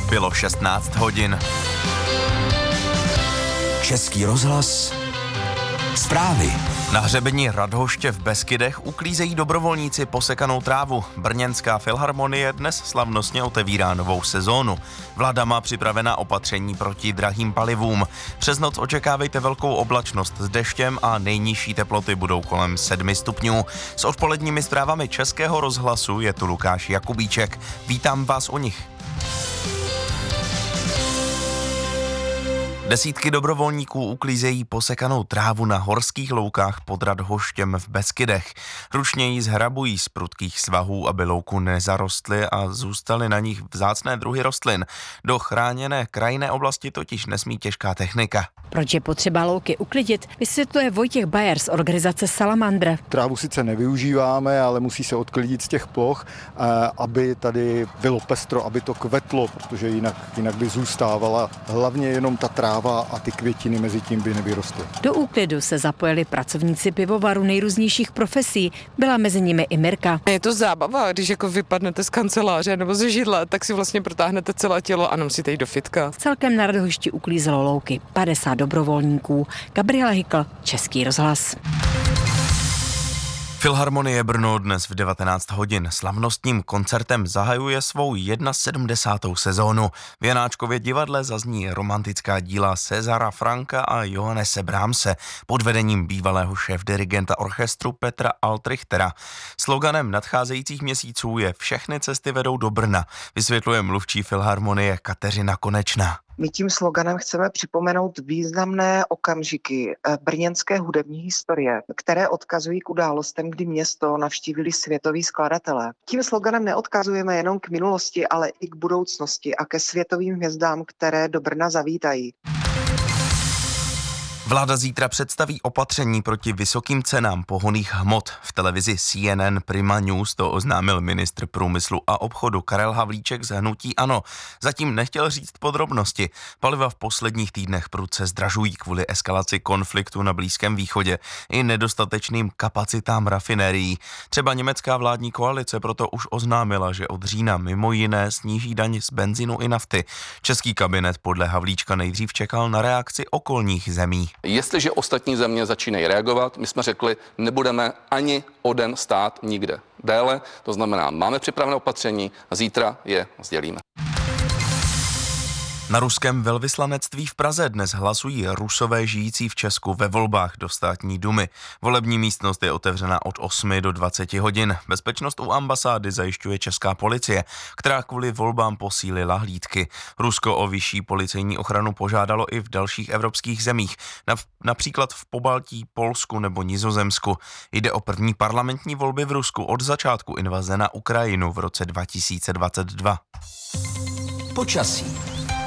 Bylo 16 hodin. Český rozhlas. Zprávy. Na hřebeni Radhoště v Beskydech uklízejí dobrovolníci posekanou trávu. Brněnská filharmonie dnes slavnostně otevírá novou sezónu. Vláda má připravená opatření proti drahým palivům. Přes noc očekávejte velkou oblačnost s deštěm a nejnižší teploty budou kolem 7 stupňů. S odpoledními zprávami Českého rozhlasu je tu Lukáš Jakubíček. Vítám vás u nich. Desítky dobrovolníků uklízejí posekanou trávu na horských loukách pod Radhoštěm v Beskydech. Ručně ji zhrabují z prudkých svahů, aby louku nezarostly a zůstaly na nich vzácné druhy rostlin. Do chráněné krajinné oblasti totiž nesmí těžká technika. Proč je potřeba louky uklidit, vysvětluje Vojtěch Bajer z organizace Salamandr. Trávu sice nevyužíváme, ale musí se odklidit z těch ploch, aby tady bylo pestro, aby to kvetlo, protože jinak by zůstávala hlavně jenom ta tráva a ty květiny mezi tím by nevyrostly. Do úklidu se zapojili pracovníci pivovaru nejrůznějších profesí. Byla mezi nimi i Mirka. Je to zábava, když jako vypadnete z kanceláře nebo ze židle, tak si vlastně protáhnete celé tělo a nemusíte jít do fitka. Celkem na Radhošti uklízelo louky 50 dobrovolníků. Gabriela Hykl, Český rozhlas. Filharmonie Brno dnes v 19 hodin slavnostním koncertem zahajuje svou 71. sezónu. V Janáčkově divadle zazní romantická díla Césara Franka a Johannese Brahmse pod vedením bývalého šéfdirigenta orchestru Petra Altrichtera. Sloganem nadcházejících měsíců je Všechny cesty vedou do Brna, vysvětluje mluvčí Filharmonie Kateřina Konečná. My tím sloganem chceme připomenout významné okamžiky brněnské hudební historie, které odkazují k událostem, kdy město navštívili světoví skladatelé. Tím sloganem neodkazujeme jenom k minulosti, ale i k budoucnosti a ke světovým hvězdám, které do Brna zavítají. Vláda zítra představí opatření proti vysokým cenám pohonných hmot. V televizi CNN Prima News to oznámil ministr průmyslu a obchodu Karel Havlíček z hnutí ANO. Zatím nechtěl říct podrobnosti. Paliva v posledních týdnech prudce zdražují kvůli eskalaci konfliktu na Blízkém východě i nedostatečným kapacitám rafinérií. Třeba německá vládní koalice proto už oznámila, že od října mimo jiné sníží daň z benzínu i nafty. Český kabinet podle Havlíčka nejdřív čekal na reakci okolních zemí. Jestliže ostatní země začínají reagovat, my jsme řekli, nebudeme ani o den stát nikde déle, to znamená, máme připravené opatření a zítra je sdělíme. Na ruském velvyslanectví v Praze dnes hlasují Rusové žijící v Česku ve volbách do státní dumy. Volební místnost je otevřena od 8 do 20 hodin. Bezpečnost u ambasády zajišťuje česká policie, která kvůli volbám posílila hlídky. Rusko o vyšší policejní ochranu požádalo i v dalších evropských zemích, například v Pobaltí, Polsku nebo Nizozemsku. Jde o první parlamentní volby v Rusku od začátku invaze na Ukrajinu v roce 2022. Počasí.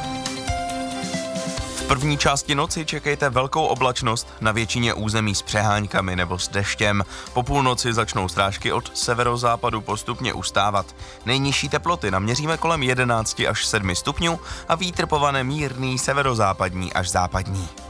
V první části noci čekejte velkou oblačnost, na většině území s přehánkami nebo s deštěm. Po půlnoci začnou srážky od severozápadu postupně ustávat. Nejnižší teploty naměříme kolem 11 až 7 stupňů a vítr povane mírný severozápadní až západní.